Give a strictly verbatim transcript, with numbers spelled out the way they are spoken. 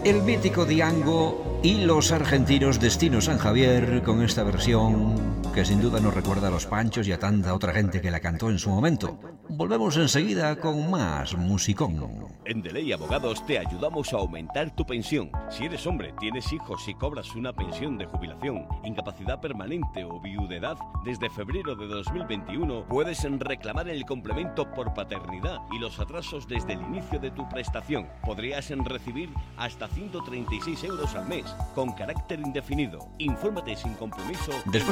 El mítico Diango y los argentinos Destino San Javier con esta versión que sin duda nos recuerda a los Panchos y a tanta otra gente que la cantó en su momento. Volvemos enseguida con más musicón. En Deley Abogados te ayudamos a aumentar tu pensión. Si eres hombre, tienes hijos y cobras una pensión de jubilación, incapacidad permanente o viudedad, desde febrero de dos mil veintiuno puedes reclamar el complemento por paternidad y los atrasos desde el inicio de tu prestación. Podrías recibir hasta ciento treinta y seis euros al mes, con carácter indefinido. Infórmate sin compromiso. Después